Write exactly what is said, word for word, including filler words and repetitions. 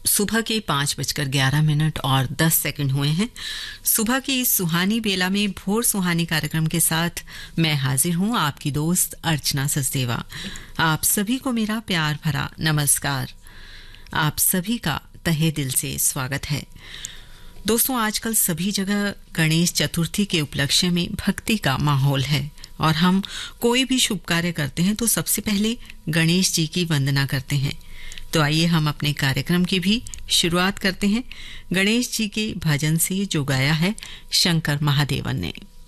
सुबह के पाँच बजकर ग्यारह मिनट और दस सेकंड हुए हैं। सुबह की इस सुहानी बेला में भोर सुहानी कार्यक्रम के साथ मैं हाजिर हूं, आपकी दोस्त अर्चना सचदेवा। आप सभी को मेरा प्यार भरा नमस्कार। आप सभी का तहे दिल से स्वागत है। दोस्तों, आजकल सभी जगह गणेश चतुर्थी के उपलक्ष्य में भक्ति का माहौल है और हम कोई भी शुभ कार्य करते हैं तो सबसे पहले गणेश जी की वंदना करते हैं। तो आइए हम अपने कार्यक्रम की भी शुरुआत करते हैं गणेश जी के भजन से, जो गाया है शंकर महादेवन ने।